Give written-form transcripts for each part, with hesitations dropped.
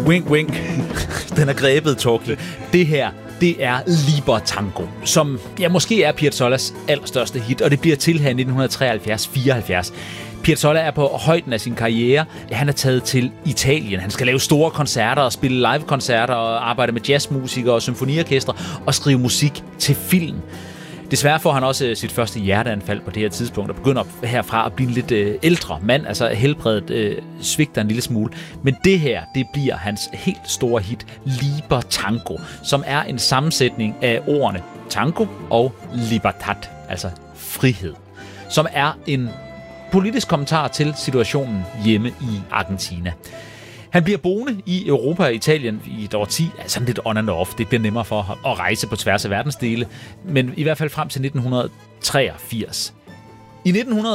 Wink, wink. Den er grebet, Torkild. Det her, det er Liber Tango, som måske er Piazzolas allerstørste hit, og det bliver til her i 1973-74. Piazzolla er på højden af sin karriere. Han er taget til Italien. Han skal lave store koncerter og spille live-koncerter og arbejde med jazzmusikere og symfoniorkestre og skrive musik til film. Desværre får han også sit første hjerteanfald på det her tidspunkt og begynder herfra at blive en lidt ældre mand, altså helbredet svigter en lille smule. Men det her, det bliver hans helt store hit, Liber Tango, som er en sammensætning af ordene tango og libertad, altså frihed, som er en politisk kommentar til situationen hjemme i Argentina. Han bliver boende i Europa og Italien i et årti, sådan lidt on and off. Det bliver nemmere for ham at rejse på tværs af verdensdele, men i hvert fald frem til 1983. I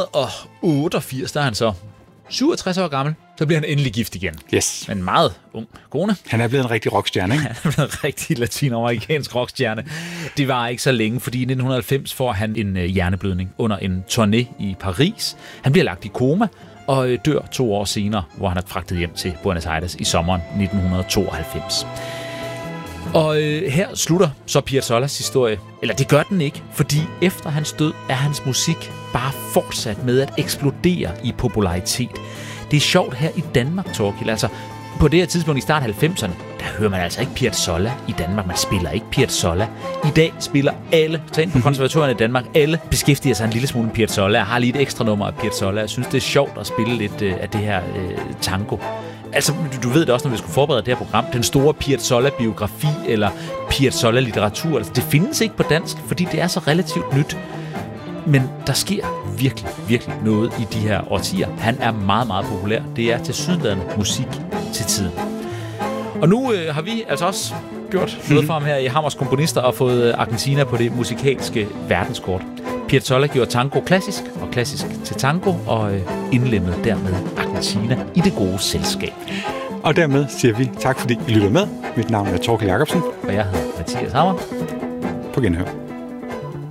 1988, der er han så 67 år gammel, så bliver han endelig gift igen. Yes. En meget ung kone. Han er blevet en rigtig rockstjerne, ikke? Han er blevet en rigtig latinamerikansk rockstjerne. Det var ikke så længe, fordi i 1990 får han en hjerneblødning under en turné i Paris. Han bliver lagt i koma og dør 2 år senere, hvor han er fragtet hjem til Buenos Aires i sommeren 1992. Og her slutter så Piazzolas historie. Eller det gør den ikke, fordi efter hans død er hans musik bare fortsat med at eksplodere i popularitet. Det er sjovt her i Danmark, Torkild. Altså, på det her tidspunkt i start 90'erne, der hører man altså ikke Piazzolla i Danmark. Man spiller ikke Piazzolla. I dag spiller alle, tag ind på konservatorierne i Danmark, alle beskæftiger sig en lille smule med Piazzolla. Jeg har lige et ekstra nummer af Piazzolla. Jeg synes, det er sjovt at spille lidt af det her tango. Altså, du ved det også, når vi skulle forberede det her program. Den store Piazzolla-biografi eller Piazzolla-litteratur. Altså, det findes ikke på dansk, fordi det er så relativt nyt. Men der sker virkelig, virkelig noget i de her årtier. Han er meget, meget populær. Det er tilsyneladende musik til tiden. Og nu har vi altså også gjort noget for ham her i Hammers Komponister og fået Argentina på det musikalske verdenskort. Piazzolla gjorde tango klassisk og klassisk til tango og indlemmede dermed Argentina i det gode selskab. Og dermed siger vi tak, fordi I lytter med. Mit navn er Torkild Jacobsen. Og jeg hedder Mathias Hammer. På genhør.